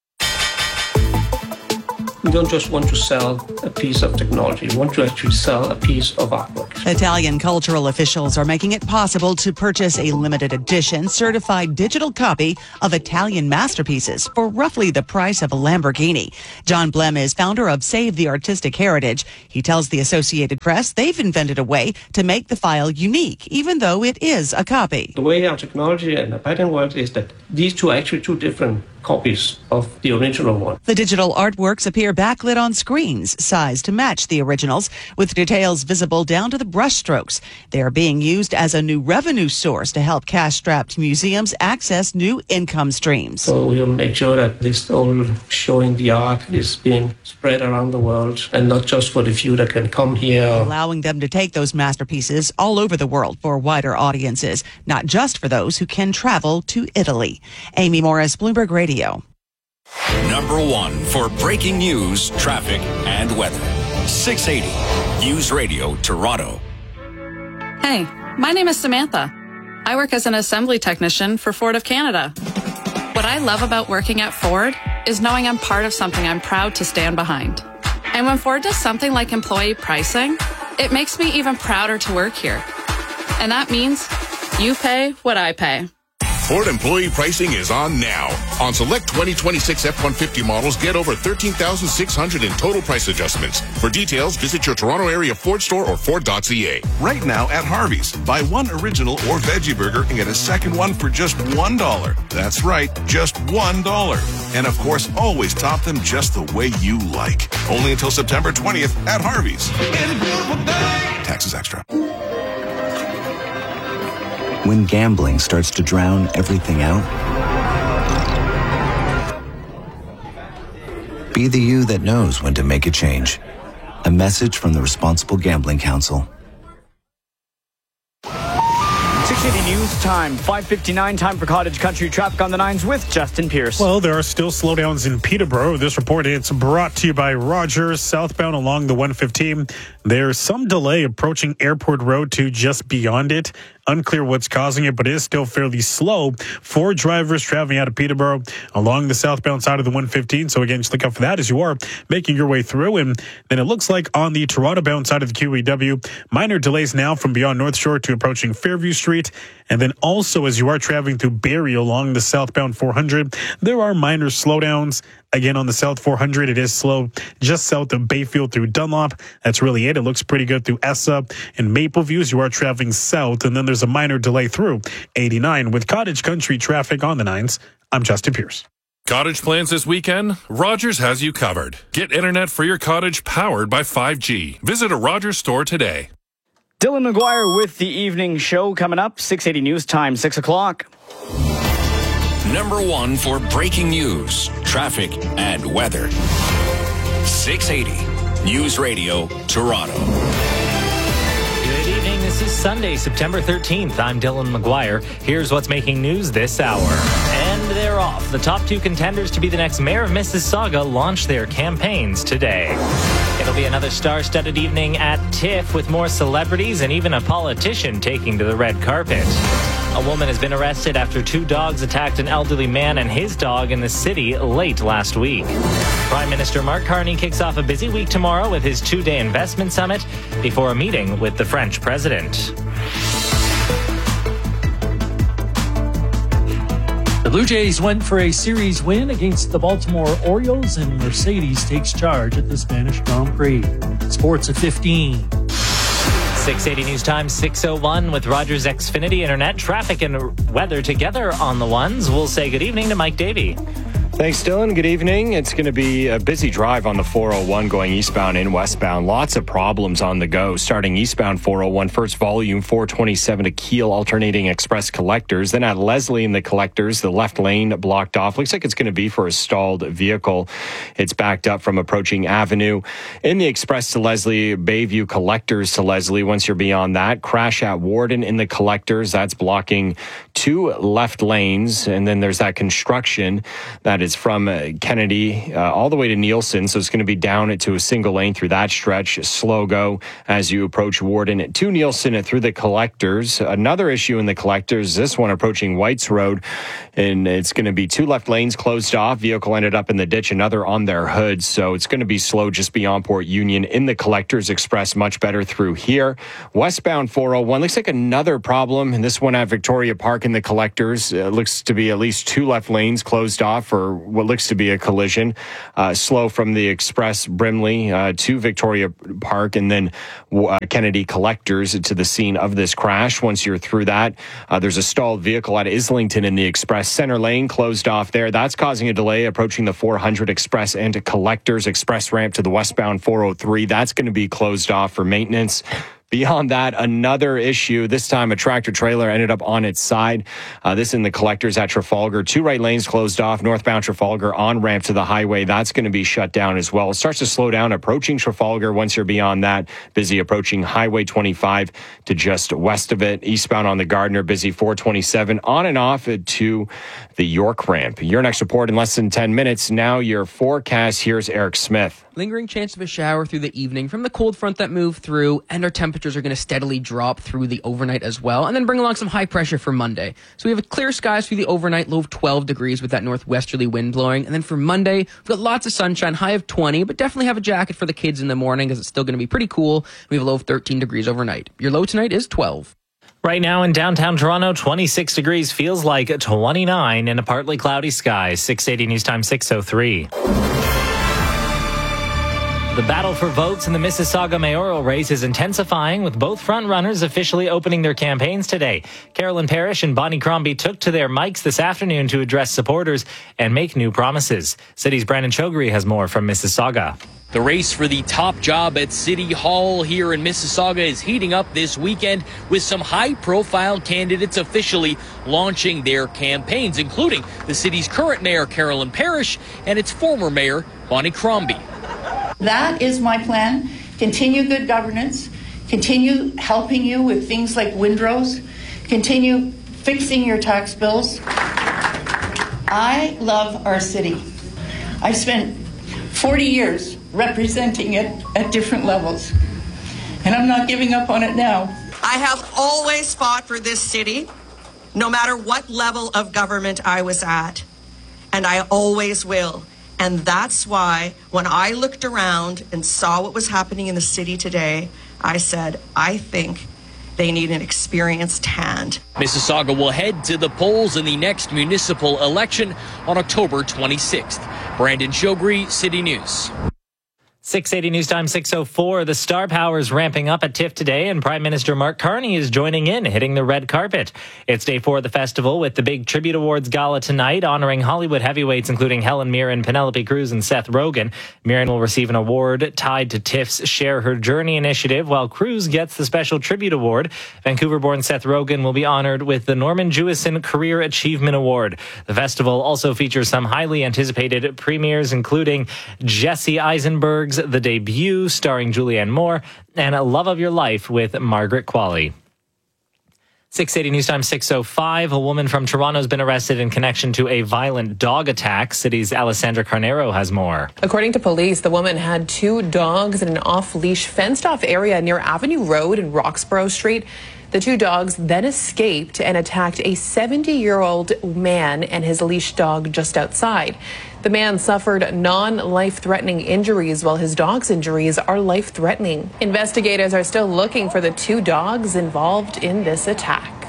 You don't just want to sell a piece of technology, you want to actually sell a piece of artwork. Italian cultural officials are making it possible to purchase a limited edition certified digital copy of Italian masterpieces for roughly the price of a Lamborghini. John Blem is founder of Save the Artistic Heritage. He tells the Associated Press they've invented a way to make the file unique, even though it is a copy. The way our technology and the pattern works is that these two are actually two different copies of the original one. The digital artworks appear backlit on screens, sized to match the originals, with details visible down to the brushstrokes. They are being used as a new revenue source to help cash-strapped museums access new income streams. So we'll make sure that this all showing the art is being spread around the world, and not just for the few that can come here. Allowing them to take those masterpieces all over the world for wider audiences, not just for those who can travel to Italy. Amy Morris, Bloomberg Radio. Number one for breaking news, traffic, and weather. six eighty News Radio Toronto. Hey, my name is Samantha. I work as an assembly technician for Ford of Canada. What I love about working at Ford is knowing I'm part of something I'm proud to stand behind. And when Ford does something like employee pricing, it makes me even prouder to work here. And that means you pay what I pay. Ford employee pricing is on now. On select twenty twenty-six F one fifty models, get over thirteen thousand six hundred in total price adjustments. For details, visit your Toronto area Ford store or Ford dot C A. Right now at Harvey's, buy one original or veggie burger and get a second one for just one dollar. That's right, just one dollar. And of course, always top them just the way you like. Only until September twentieth at Harvey's. Taxes extra. When gambling starts to drown everything out, be the you that knows when to make a change. A message from the Responsible Gambling Council. six eighty News time, five fifty-nine, time for Cottage Country traffic on the nines with Justin Pierce. Well, there are still slowdowns in Peterborough. This report is brought to you by Rogers, southbound along the one fifteen. There's some delay approaching Airport Road to just beyond it. Unclear what's causing it, but it is still fairly slow for drivers traveling out of Peterborough along the southbound side of the one fifteen. So again, just look out for that as you are making your way through. And then it looks like on the Toronto-bound side of the Q E W, minor delays now from beyond North Shore to approaching Fairview Street. And then also as you are traveling through Barrie along the southbound four hundred, there are minor slowdowns. Again, on the South four hundred, it is slow just south of Bayfield through Dunlop. That's really it. It looks pretty good through Essa and Mapleview as you are traveling south. And then there's a minor delay through eighty-nine with Cottage Country traffic on the nines. I'm Justin Pierce. Cottage plans this weekend? Rogers has you covered. Get internet for your cottage powered by five G. Visit a Rogers store today. Dylan McGuire with the evening show coming up, six eighty News time, six o'clock. Number one for breaking news, traffic, and weather. six eighty News Radio Toronto. Good evening. This is Sunday, September thirteenth. I'm Dylan McGuire. Here's what's making news this hour. And they're off. The top two contenders to be the next mayor of Mississauga launch their campaigns today. It'll be another star-studded evening at TIFF with more celebrities and even a politician taking to the red carpet. A woman has been arrested after two dogs attacked an elderly man and his dog in the city late last week. Prime Minister Mark Carney kicks off a busy week tomorrow with his two-day investment summit before a meeting with the French president. The Blue Jays went for a series win against the Baltimore Orioles, and Mercedes takes charge at the Spanish Grand Prix. Sports at fifteen. six eighty News Time, six oh one with Rogers Xfinity Internet. Traffic and weather together on the ones. We'll say good evening to Mike Davey. Thanks, Dylan. Good evening. It's going to be a busy drive on the four oh one going eastbound and westbound. Lots of problems on the go. Starting eastbound four oh one, first volume, four twenty-seven to Kiel, alternating express collectors. Then at Leslie in the collectors, the left lane blocked off. Looks like it's going to be for a stalled vehicle. It's backed up from approaching Avenue. In the express to Leslie, Bayview collectors to Leslie. Once you're beyond that, crash at Warden in the collectors. That's blocking two left lanes. And then there's that construction that is from uh, Kennedy uh, all the way to Nielsen, so it's going to be down to a single lane through that stretch. Slow go as you approach Warden to Nielsen and through the collectors. Another issue in the collectors, this one approaching Whites Road, and it's going to be two left lanes closed off. Vehicle ended up in the ditch, another on their hoods, so it's going to be slow just beyond Port Union in the collectors. Express much better through here. Westbound four oh one looks like another problem, and this one at Victoria Park in the collectors. Uh, looks to be at least two left lanes closed off for what looks to be a collision. Uh, slow from the Express Brimley uh, to Victoria Park, and then uh, Kennedy collectors to the scene of this crash. Once you're through that, uh, there's a stalled vehicle at Islington in the Express center lane closed off there. That's causing a delay approaching the four hundred Express and collectors. Express ramp to the westbound four oh three. That's going to be closed off for maintenance. Beyond that, another issue. This time, a tractor trailer ended up on its side. Uh, this in the collectors at Trafalgar. Two right lanes closed off. Northbound Trafalgar on ramp to the highway. That's going to be shut down as well. It starts to slow down approaching Trafalgar. Once you're beyond that, busy approaching Highway twenty-five to just west of it. Eastbound on the Gardner, busy four twenty-seven on and off to the York ramp. Your next report in less than ten minutes. Now your forecast. Here's Eric Smith. Lingering chance of a shower through the evening from the cold front that moved through, and our temperatures are going to steadily drop through the overnight as well, and then bring along some high pressure for Monday. So we have clear skies through the overnight, low of twelve degrees with that northwesterly wind blowing, and then for Monday, we've got lots of sunshine, high of twenty, but definitely have a jacket for the kids in the morning because it's still going to be pretty cool. We have a low of thirteen degrees overnight. Your low tonight is twelve. Right now in downtown Toronto, twenty-six degrees, feels like twenty-nine in a partly cloudy sky. six eighty News Time, six oh three. The battle for votes in the Mississauga mayoral race is intensifying, with both frontrunners officially opening their campaigns today. Carolyn Parrish and Bonnie Crombie took to their mics this afternoon to address supporters and make new promises. City's Brandon Chogri has more from Mississauga. The race for the top job at City Hall here in Mississauga is heating up this weekend, with some high-profile candidates officially launching their campaigns, including the city's current mayor, Carolyn Parrish, and its former mayor, Bonnie Crombie. That is my plan. Continue good governance, continue helping you with things like windrows, continue fixing your tax bills. I love our city. I've spent forty years representing it at different levels, and I'm not giving up on it now. I have always fought for this city, no matter what level of government I was at, and I always will. And that's why when I looked around and saw what was happening in the city today, I said, I think they need an experienced hand. Mississauga will head to the polls in the next municipal election on October twenty-sixth. Brandon Chogri, City News. six eighty News Time, six oh four. The star power is ramping up at TIFF today, and Prime Minister Mark Carney is joining in, hitting the red carpet. It's day four of the festival, with the big Tribute Awards Gala tonight, honoring Hollywood heavyweights including Helen Mirren, Penelope Cruz, and Seth Rogen. Mirren will receive an award tied to TIFF's Share Her Journey initiative, while Cruz gets the Special Tribute Award. Vancouver-born Seth Rogen will be honored with the Norman Jewison Career Achievement Award. The festival also features some highly anticipated premieres, including Jesse Eisenberg's The Debut, starring Julianne Moore, and Love of Your Life with Margaret Qualley. six eighty News Time, six oh five. A woman from Toronto has been arrested in connection to a violent dog attack. City's Alessandra Carnero has more. According to police, the woman had two dogs in an off-leash, fenced-off area near Avenue Road and Roxborough Street. The two dogs then escaped and attacked a seventy-year-old man and his leash dog just outside. The man suffered non-life-threatening injuries, while his dog's injuries are life-threatening. Investigators are still looking for the two dogs involved in this attack.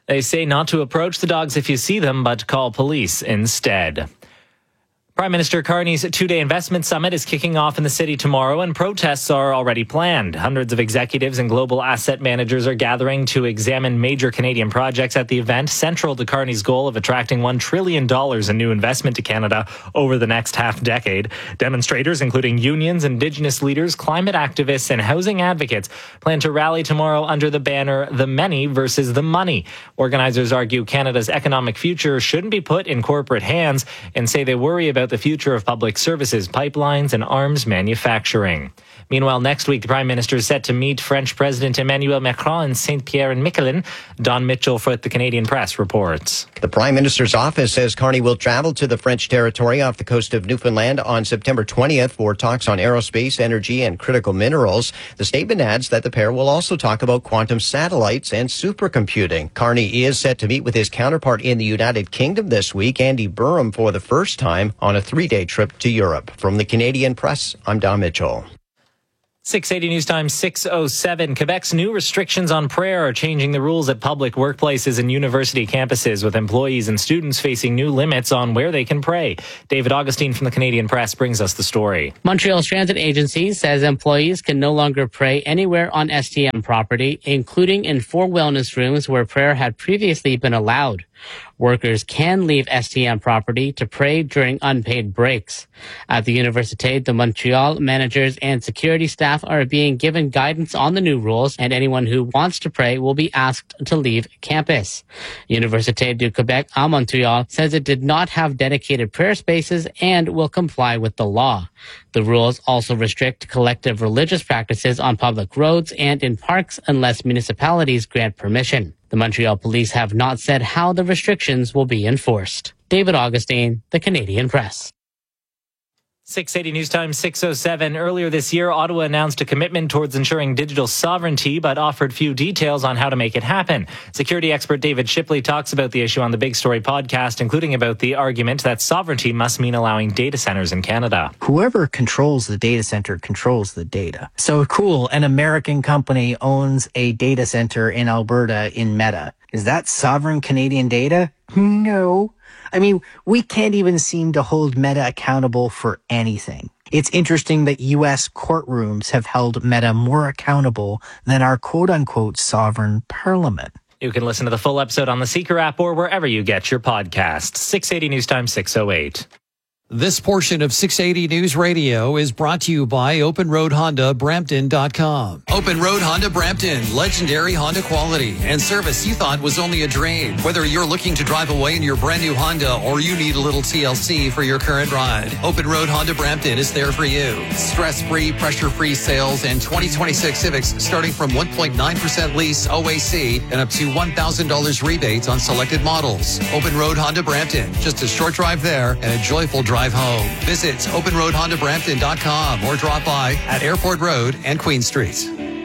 They say not to approach the dogs if you see them, but call police instead. Prime Minister Carney's two-day investment summit is kicking off in the city tomorrow, and protests are already planned. Hundreds of executives and global asset managers are gathering to examine major Canadian projects at the event, central to Carney's goal of attracting one trillion dollars in new investment to Canada over the next half-decade. Demonstrators, including unions, Indigenous leaders, climate activists, and housing advocates, plan to rally tomorrow under the banner "The Many versus the Money." Organizers argue Canada's economic future shouldn't be put in corporate hands and say they worry about the future of public services, pipelines, and arms manufacturing. Meanwhile, next week, the Prime Minister is set to meet French President Emmanuel Macron in Saint-Pierre-and-Miquelon. Don Mitchell for the Canadian Press reports. The Prime Minister's office says Carney will travel to the French territory off the coast of Newfoundland on September twentieth for talks on aerospace, energy, and critical minerals. The statement adds that the pair will also talk about quantum satellites and supercomputing. Carney is set to meet with his counterpart in the United Kingdom this week, Andy Burham, for the first time on a three-day trip to Europe. From the Canadian Press, I'm Don Mitchell. six eighty News Time, six oh seven. Quebec's new restrictions on prayer are changing the rules at public workplaces and university campuses, with employees and students facing new limits on where they can pray. David Augustine from the Canadian Press brings us the story. Montreal's transit agency says employees can no longer pray anywhere on S T M property, including in four wellness rooms where prayer had previously been allowed. Workers can leave S T M property to pray during unpaid breaks. At the Université de Montréal, managers and security staff are being given guidance on the new rules, and anyone who wants to pray will be asked to leave campus. Université du Québec à Montréal says it did not have dedicated prayer spaces and will comply with the law. The rules also restrict collective religious practices on public roads and in parks unless municipalities grant permission. The Montreal police have not said how the restrictions will be enforced. David Augustine, the Canadian Press. six eighty News Time, six oh seven. Earlier this year, Ottawa announced a commitment towards ensuring digital sovereignty, but offered few details on how to make it happen. Security expert David Shipley talks about the issue on the Big Story podcast, including about the argument that sovereignty must mean allowing data centers in Canada. Whoever controls the data center controls the data. So cool, an American company owns a data center in Alberta in Meta. Is that sovereign Canadian data? No. I mean, we can't even seem to hold Meta accountable for anything. It's interesting that U S courtrooms have held Meta more accountable than our quote-unquote sovereign parliament. You can listen to the full episode on the Seeker app or wherever you get your podcasts. six eighty News Time, six oh eight. This portion of six eighty News Radio is brought to you by Open Road Honda Brampton dot com. Open Road Honda Brampton, legendary Honda quality and service you thought was only a dream. Whether you're looking to drive away in your brand new Honda or you need a little T L C for your current ride, Open Road Honda Brampton is there for you. Stress-free, pressure-free sales and twenty twenty-six Civics starting from one point nine percent lease O A C and up to one thousand dollars rebates on selected models. Open Road Honda Brampton, just a short drive there and a joyful drive home. Visit Open Road Honda Brampton dot com or drop by at Airport Road and Queen Street.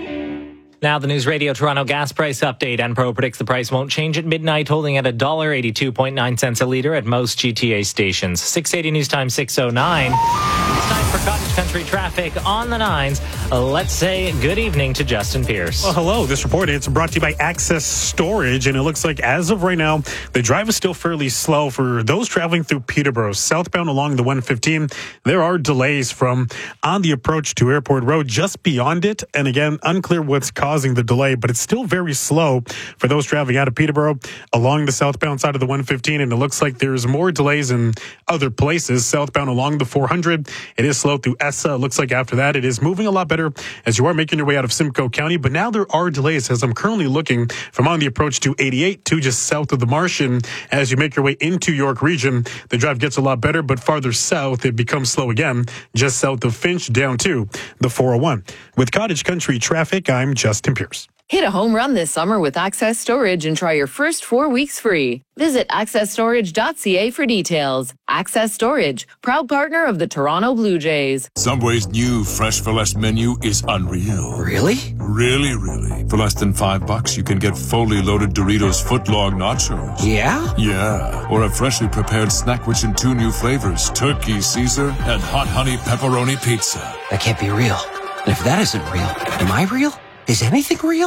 Now the News Radio Toronto gas price update. Enpro predicts the price won't change at midnight, holding at one dollar eighty-two point nine cents a litre at most G T A stations. six eighty News Time, six oh nine. It's time for Cottage Country traffic on the nines. Let's say good evening to Justin Pierce. Well, hello. This report is brought to you by Access Storage, and it looks like as of right now, the drive is still fairly slow for those traveling through Peterborough. Southbound along the one fifteen, there are delays from on the approach to Airport Road just beyond it. And again, unclear what's causing the delay, but it's still very slow for those traveling out of Peterborough along the southbound side of the one fifteen. And it looks like there's more delays in other places. Southbound along the four hundred, it is slow through Essa. It looks like after that, it is moving a lot better as you are making your way out of Simcoe County. But now there are delays as I'm currently looking from on the approach to eighty-eight to just south of the Martian. As you make your way into York Region, the drive gets a lot better, but farther south, it becomes slow again, just south of Finch down to the four oh one. With Cottage Country traffic, I'm Justin Pierce. Hit a home run this summer with Access Storage and try your first four weeks free. Visit access storage dot c a for details. Access Storage, proud partner of the Toronto Blue Jays. Subway's new Fresh for Less menu is unreal. Really? Really, really. For less than five bucks, you can get fully loaded Doritos footlong nachos. Yeah? Yeah. Or a freshly prepared snack rich in two new flavors, Turkey Caesar and Hot Honey Pepperoni Pizza. That can't be real. And if that isn't real, am I real? Is anything real?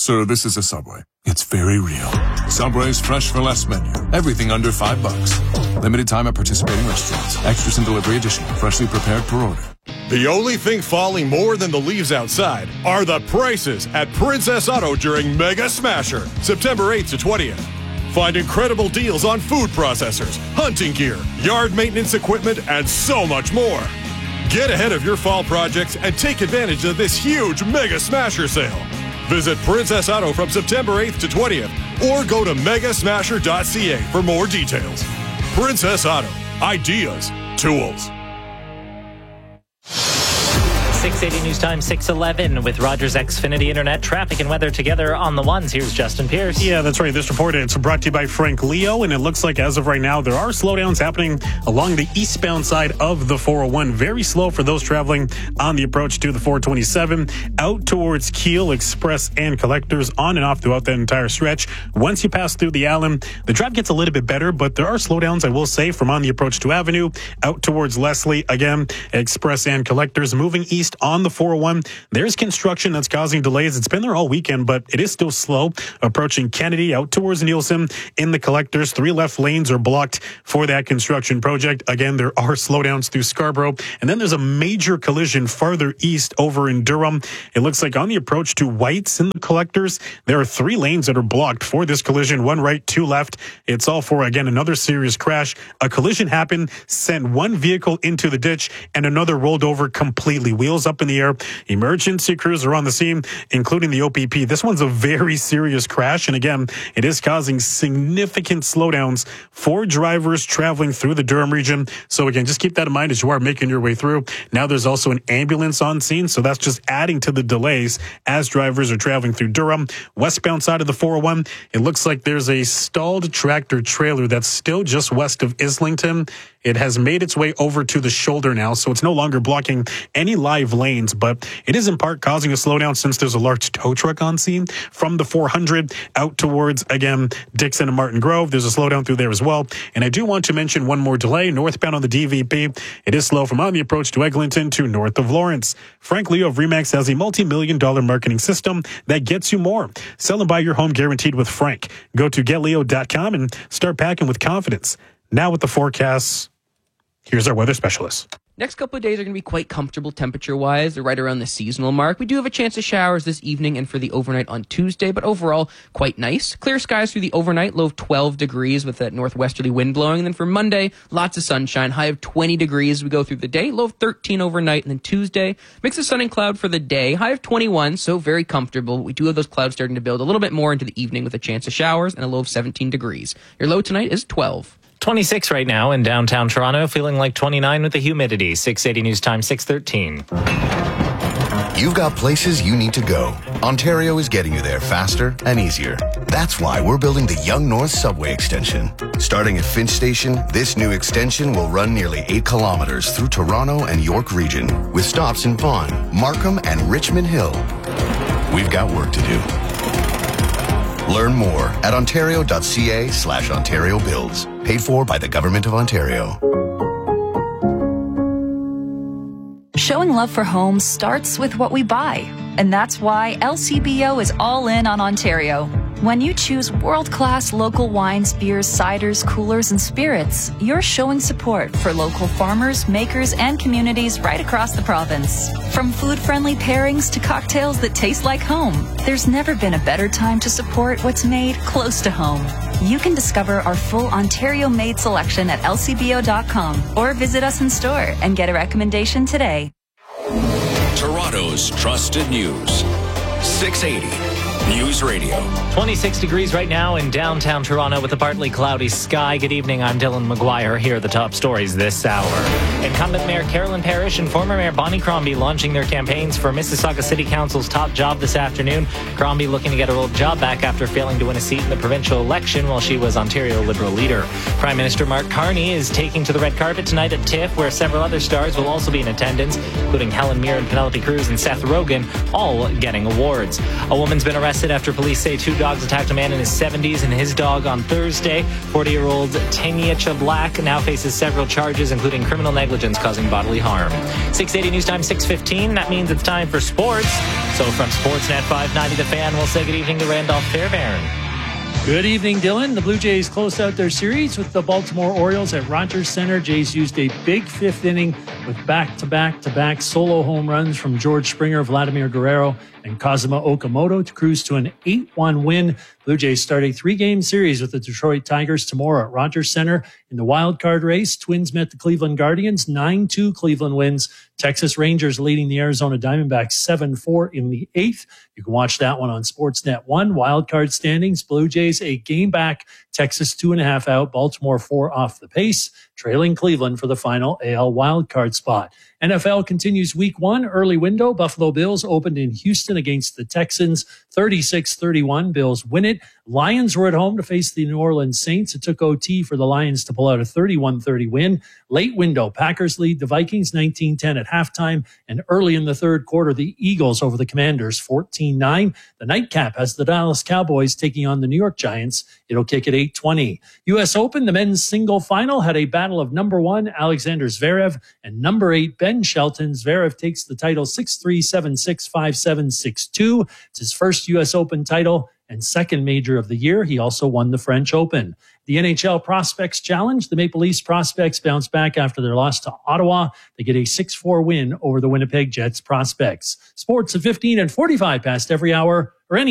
Sir, this is a Subway. It's very real. Subway's fresh for less menu. Everything under five bucks. Limited time at participating restaurants. Extras and delivery additional. Freshly prepared per order. The only thing falling more than the leaves outside are the prices at Princess Auto during Mega Smasher, September eighth to twentieth. Find incredible deals on food processors, hunting gear, yard maintenance equipment, and so much more. Get ahead of your fall projects and take advantage of this huge Mega Smasher sale. Visit Princess Auto from September eighth to twentieth or go to mega smasher dot c a for more details. Princess Auto. Ideas. Tools. six eighty News Time, six eleven with Rogers Xfinity Internet. Traffic and weather together on the ones. Here's Justin Pierce. Yeah, that's right. This report, it's brought to you by Frank Leo, and it looks like as of right now, there are slowdowns happening along the eastbound side of the four oh one. Very slow for those traveling on the approach to the four twenty-seven. Out towards Kiel, Express, and Collectors, on and off throughout that entire stretch. Once you pass through the Allen, the traffic gets a little bit better, but there are slowdowns, I will say, from on the approach to Avenue, out towards Leslie, again, Express and Collectors. Moving east on the four oh one, there's construction that's causing delays. It's been there all weekend, but it is still slow. Approaching Kennedy, out towards Nielsen in the Collectors. Three left lanes are blocked for that construction project. Again, there are slowdowns through Scarborough. And then there's a major collision farther east over in Durham. It looks like on the approach to White's in the Collectors, there are three lanes that are blocked for this collision. One right, two left. It's all for, again, another serious crash. A collision happened, sent one vehicle into the ditch, and another rolled over completely. Wheels up in the air. Emergency crews are on the scene, including the O P P. This one's a very serious crash, and again, it is causing significant slowdowns for drivers traveling through the Durham region. So again, just keep that in mind as you are making your way through. Now there's also an ambulance on scene, so that's just adding to the delays as drivers are traveling through Durham. Westbound side of the four oh one, it looks like there's a stalled tractor trailer that's still just west of Islington. It has made its way over to the shoulder now, so it's no longer blocking any live lanes, but it is in part causing a slowdown since there's a large tow truck on scene from the four hundred out towards, again, Dixon and Martin Grove. There's a slowdown through there as well. And I do want to mention one more delay. Northbound on the D V P, it is slow from on the approach to Eglinton to north of Lawrence. Frank Leo of Remax has a multi-million dollar marketing system that gets you more. Sell and buy your home guaranteed with Frank. Go to get leo dot com and start packing with confidence. Now with the forecasts, here's our weather specialist. Next couple of days are going to be quite comfortable temperature-wise. They're right around the seasonal mark. We do have a chance of showers this evening and for the overnight on Tuesday, but overall, quite nice. Clear skies through the overnight, low of twelve degrees with that northwesterly wind blowing. And then for Monday, lots of sunshine, high of twenty degrees as we go through the day, low of thirteen overnight. And then Tuesday, mix of sun and cloud for the day, high of twenty-one, so very comfortable. We do have those clouds starting to build a little bit more into the evening with a chance of showers and a low of seventeen degrees. Your low tonight is twelve. twenty-six right now in downtown Toronto, feeling like twenty-nine with the humidity. six eighty News Time, six thirteen. You've got places you need to go. Ontario is getting you there faster and easier. That's why we're building the Yonge North Subway Extension. Starting at Finch Station, this new extension will run nearly eight kilometers through Toronto and York region, with stops in Vaughan, Markham, and Richmond Hill. We've got work to do. Learn more at ontario.ca slash Ontario Builds. Paid for by the Government of Ontario. Showing love for homes starts with what we buy. And that's why L C B O is all in on Ontario. When you choose world-class local wines, beers, ciders, coolers, and spirits, you're showing support for local farmers, makers, and communities right across the province. From food-friendly pairings to cocktails that taste like home, there's never been a better time to support what's made close to home. You can discover our full Ontario-made selection at L C B O dot com or visit us in store and get a recommendation today. Toronto's trusted news. six eighty News Radio. twenty-six degrees right now in downtown Toronto with a partly cloudy sky. Good evening, I'm Dylan McGuire. Here are the top stories this hour. Incumbent Mayor Carolyn Parrish and former Mayor Bonnie Crombie launching their campaigns for Mississauga City Council's top job this afternoon. Crombie looking to get her old job back after failing to win a seat in the provincial election while she was Ontario Liberal leader. Prime Minister Mark Carney is taking to the red carpet tonight at TIFF, where several other stars will also be in attendance, including Helen Mirren, Penelope Cruz, and Seth Rogen, all getting awards. sports. A woman's been arrested after police say two dogs attacked a man in his seventies and his dog on Thursday. forty-year-old Tanyesha Black now faces several charges, including criminal negligence causing bodily harm. six eighty News Time, six fifteen. That means it's time for sports. So from Sportsnet five ninety The Fan, we'll say good evening to Randolph Fairbairn. Good evening, Dylan. The Blue Jays closed out their series with the Baltimore Orioles at Rogers Center. Jays used a big fifth inning with back-to-back-to-back solo home runs from George Springer, Vladimir Guerrero, and Kazuma Okamoto to cruise to an eight one win. Blue Jays start a three-game series with the Detroit Tigers tomorrow at Rogers Center. In the wild card race, Twins met the Cleveland Guardians. nine two Cleveland wins. Texas Rangers leading the Arizona Diamondbacks seven four in the eighth. You can watch that one on Sportsnet one. Wild card standings, Blue Jays a game back. Texas two and a half out. Baltimore four off the pace, trailing Cleveland for the final A L wild card spot. N F L continues week one, early window. Buffalo Bills opened in Houston against the Texans, thirty-six thirty-one. Bills win it. Lions were at home to face the New Orleans Saints. It took O T for the Lions to pull out a thirty-one thirty win. Late window, Packers lead the Vikings nineteen ten at halftime. And early in the third quarter, the Eagles over the Commanders fourteen nine. The nightcap has the Dallas Cowboys taking on the New York Giants. It'll kick at eight twenty. U S Open, the men's single final had a battle of number one, Alexander Zverev, and number eight, Ben Shelton. Zverev takes the title six three, seven six, five seven, six two. It's his first U S Open title and second major of the year. He also won the French Open. The N H L Prospects Challenge, the Maple Leafs prospects bounce back after their loss to Ottawa. They get a six four win over the Winnipeg Jets prospects. Sports at fifteen and forty-five past every hour.